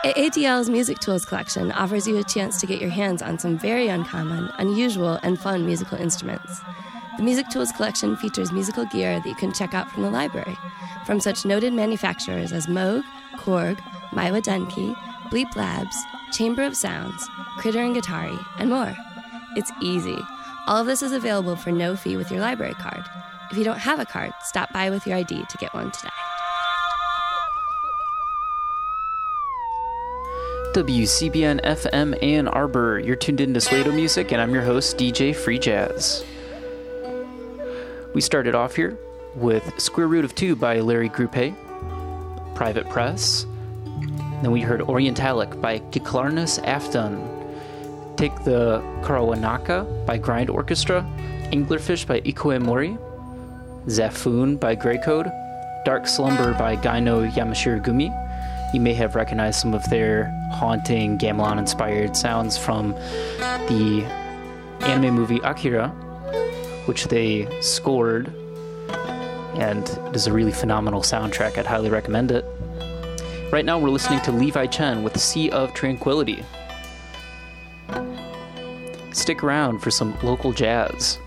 ADL's Music Tools collection offers you a chance to get your hands on some very uncommon, unusual, and fun musical instruments. The Music Tools collection features musical gear that you can check out from the library, from such noted manufacturers as Moog, Korg, Maiwa Denki, Bleep Labs, Chamber of Sounds, Critter and Guitari, and more. It's easy. All of this is available for no fee with your library card. If you don't have a card, stop by with your ID to get one today. WCBN FM Ann Arbor. You're tuned into Suedo Music, and I'm your host, DJ Free Jazz. We started off here with Square Root of Two by Larry Grupe, Private Press. Then we heard Orientalic by Kiklarnus Afton. Take the Karawanaka by Grind Orchestra, Anglerfish by Ikoe Mori, Zafoon by Grey Code, Dark Slumber by Gaino Yamashiro Gumi. You may have recognized some of their haunting gamelan-inspired sounds from the anime movie Akira, which they scored, and it is a really phenomenal soundtrack. I'd highly recommend it. Right now we're listening to Levi Chen with Sea of Tranquility. Stick around for some local jazz.